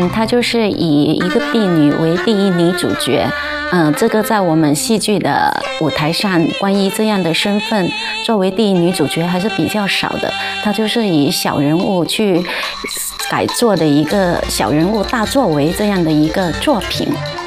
她就是以一个婢女为第一女主角。这个在我们戏剧的舞台上，关于这样的身份作为第一女主角还是比较少的。她就是以小人物去改做的一个小人物大作为这样的一个作品。